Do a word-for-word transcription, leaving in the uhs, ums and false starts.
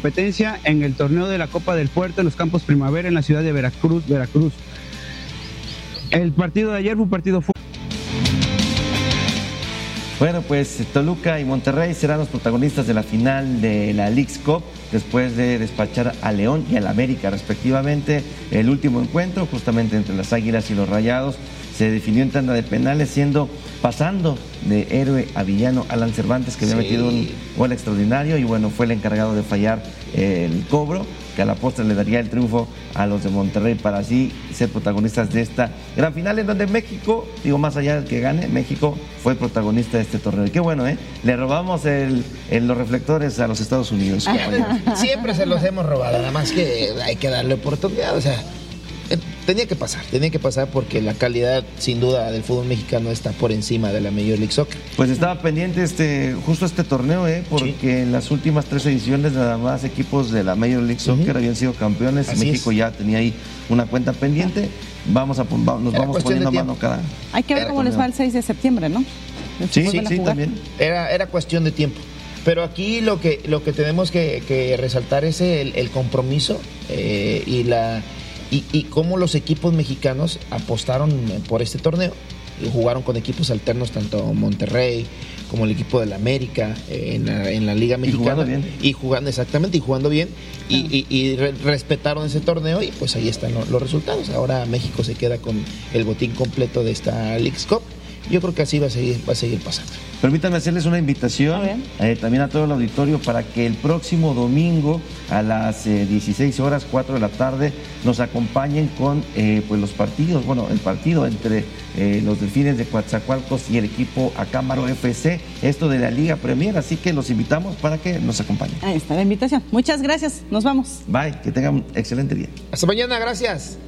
competencia en el torneo de la Copa del Puerto en los Campos Primavera en la ciudad de Veracruz, Veracruz. El partido de ayer fue un partido fuerte. Bueno, pues Toluca y Monterrey serán los protagonistas de la final de la Leagues Cup después de despachar a León y al América respectivamente. El último encuentro justamente entre las Águilas y los Rayados se definió en tanda de penales, siendo pasando de héroe a villano Alan Cervantes, que había sí. metido un gol extraordinario y bueno, fue el encargado de fallar el cobro, que a la postre le daría el triunfo a los de Monterrey para así ser protagonistas de esta gran final en donde México, digo más allá del que gane, México fue protagonista de este torneo. Y qué bueno, ¿eh? Le robamos el, el, los reflectores a los Estados Unidos. Siempre se los hemos robado, nada más que hay que darle oportunidad, o sea, tenía que pasar, tenía que pasar porque la calidad sin duda del fútbol mexicano está por encima de la Major League Soccer. Pues estaba pendiente este justo este torneo, ¿eh? Porque sí. en las últimas tres ediciones nada más equipos de la Major League Soccer uh-huh. habían sido campeones. Así México es. Ya tenía ahí una cuenta pendiente. Vamos a nos Era vamos poniendo a mano cada. Hay que ver Era cómo les va el seis de septiembre, ¿no? Sí, sí, sí, también. Era, era cuestión de tiempo. Pero aquí lo que, lo que tenemos que, que resaltar es el, el compromiso eh, y la y, y cómo los equipos mexicanos apostaron por este torneo y jugaron con equipos alternos, tanto Monterrey como el equipo del América eh, en, la, en la Liga Mexicana. Y jugando bien. Y jugando, exactamente, y jugando bien. Y, y, y re, respetaron ese torneo y pues ahí están los, los resultados. Ahora México se queda con el botín completo de esta Leagues Cup. Yo creo que así va a seguir, va a seguir pasando. Permítanme hacerles una invitación eh, también a todo el auditorio para que el próximo domingo a las eh, dieciséis horas, cuatro de la tarde, nos acompañen con eh, pues los partidos, bueno, el partido entre eh, los Delfines de Coatzacoalcos y el equipo Acámbaro F C, esto de la Liga Premier, así que los invitamos para que nos acompañen. Ahí está la invitación. Muchas gracias, nos vamos. Bye, que tengan un excelente día. Hasta mañana, gracias.